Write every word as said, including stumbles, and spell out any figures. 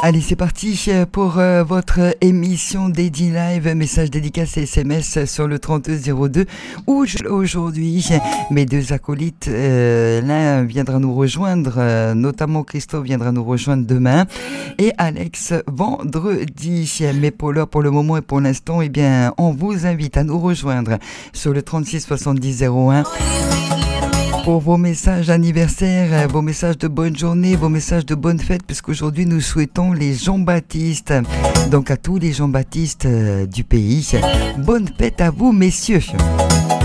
Allez, c'est parti pour euh, votre émission Dédi Live, message dédicace et S M S sur le trente-deux zéro deux. Où je- aujourd'hui, mes deux acolytes, euh, l'un viendra nous rejoindre, euh, notamment Christophe viendra nous rejoindre demain et Alex vendredi. Mais pour l'heure, pour le moment et pour l'instant, eh bien, on vous invite à nous rejoindre sur le trente-six soixante-dix zéro un. Pour vos messages d'anniversaire, vos messages de bonne journée, vos messages de bonne fête, puisqu'aujourd'hui nous souhaitons les Jean-Baptiste. Donc à tous les Jean-Baptiste euh, du pays, bonne fête à vous messieurs.